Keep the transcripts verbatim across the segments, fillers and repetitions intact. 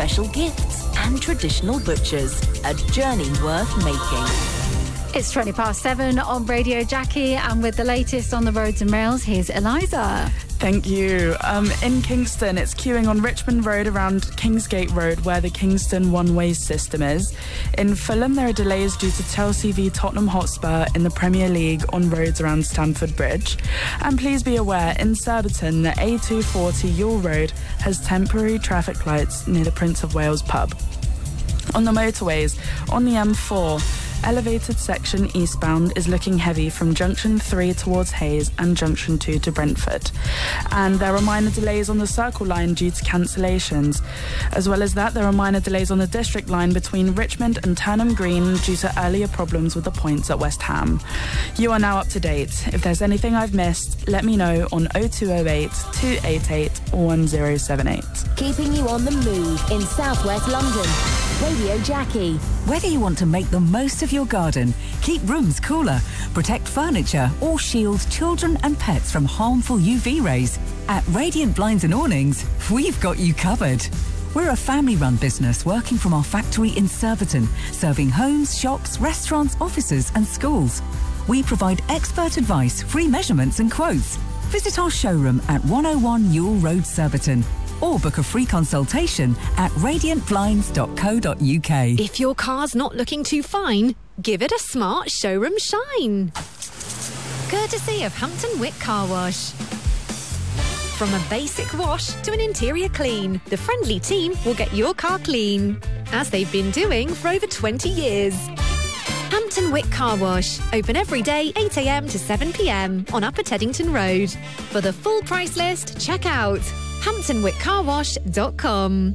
special gifts and traditional butchers. A journey worth making. It's twenty past seven on Radio Jackie, and with the latest on the roads and rails, here's Eliza. Thank you. Um, in Kingston, it's queuing on Richmond Road around Kingsgate Road, where the Kingston one-way system is. In Fulham, there are delays due to Chelsea v Tottenham Hotspur in the Premier League on roads around Stamford Bridge. And please be aware, in Surbiton, the A two forty Yule Road has temporary traffic lights near the Prince of Wales pub. On the motorways, on the M four, elevated section eastbound is looking heavy from junction three towards Hayes and junction two to Brentford. And there are minor delays on the Circle line due to cancellations. As well as that, there are minor delays on the District line between Richmond and Turnham Green due to earlier problems with the points at West Ham. You are now up to date. If there's anything I've missed, let me know on oh two oh eight, two eight eight, one oh seven eight. Keeping you on the move in southwest London. Radio Jackie. Whether you want to make the most of your garden, keep rooms cooler, protect furniture, or shield children and pets from harmful U V rays, at Radiant Blinds and Awnings, we've got you covered. We're a family-run business working from our factory in Surbiton, serving homes, shops, restaurants, offices and schools. We provide expert advice, free measurements and quotes. Visit our showroom at one oh one Ewell Road, Surbiton, or book a free consultation at radiant blinds dot co dot uk. If your car's not looking too fine, give it a smart showroom shine. Courtesy of Hampton Wick Car Wash. From a basic wash to an interior clean, the friendly team will get your car clean, as they've been doing for over twenty years. Hampton Wick Car Wash, open every day eight a m to seven p m on Upper Teddington Road. For the full price list, check out hampton wick car wash dot com.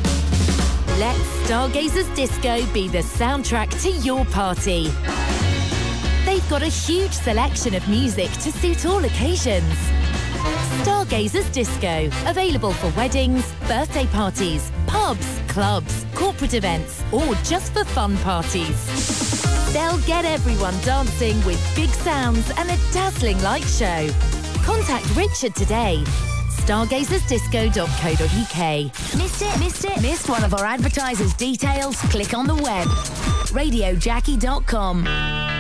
Let Stargazers Disco be the soundtrack to your party. They've got a huge selection of music to suit all occasions. Stargazers Disco, available for weddings, birthday parties, pubs, clubs, corporate events, or just for fun parties. They'll get everyone dancing with big sounds and a dazzling light show. Contact Richard today. stargazers disco dot co dot uk. Missed it? Missed it? Missed one of our advertisers' details? Click on the web. radio jackie dot com.